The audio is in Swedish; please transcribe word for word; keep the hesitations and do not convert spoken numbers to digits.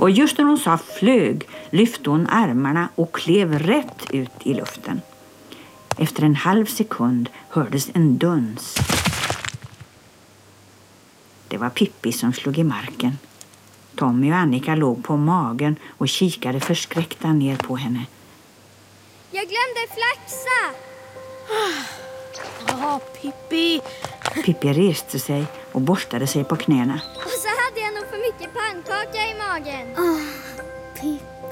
Och just när hon sa flög lyfte hon armarna och klev rätt ut i luften. Efter en halv sekund hördes en duns. Det var Pippi som slog i marken. Tommy och Annika låg på magen och kikade förskräckta ner på henne. Jag glömde flaxa! Ja, Pippi. Pippi reste sig och borstade sig på knäna. Och så hade jag nog för mycket pannkaka i magen. Åh, Pippi.